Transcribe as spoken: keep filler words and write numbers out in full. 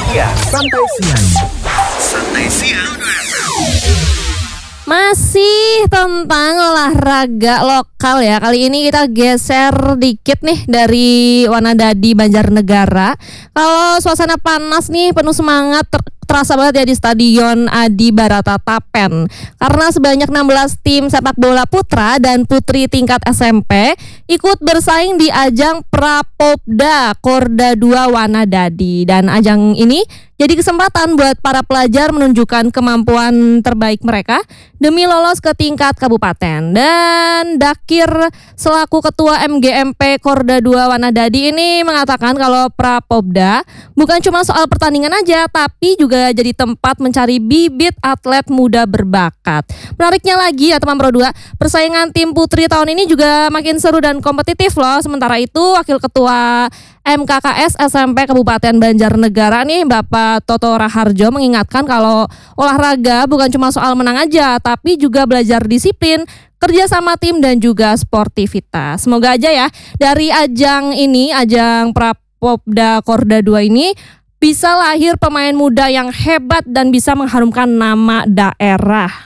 Iya, santai siang. Santai siang. Masih tentang olahraga lokal ya. Kali ini kita geser dikit nih dari Wanadadi Banjarnegara. Kalau suasana panas nih, penuh semangat ter- terasa banget ya di Stadion Adi Barata Tapen. Karena sebanyak enam belas tim sepak bola putra dan putri tingkat S M P ikut bersaing di ajang Prapobda Korda dua Wanadadi. Dan ajang ini jadi kesempatan buat para pelajar menunjukkan kemampuan terbaik mereka demi lolos ke tingkat kabupaten. Dan Dakir selaku ketua M G M P Korda dua Wanadadi ini mengatakan kalau Prapobda bukan cuma soal pertandingan aja, tapi juga jadi tempat mencari bibit atlet muda berbakat. Menariknya lagi ya teman Pro dua, persaingan tim putri tahun ini juga makin seru dan kompetitif loh. Sementara itu Wakil Ketua M K K S S M P Kabupaten Banjarnegara nih Bapak Toto Raharjo mengingatkan kalau olahraga bukan cuma soal menang aja, tapi juga belajar disiplin, kerja sama tim dan juga sportivitas. Semoga aja ya dari ajang ini, ajang Prapobda Korda dua ini bisa lahir pemain muda yang hebat dan bisa mengharumkan nama daerah.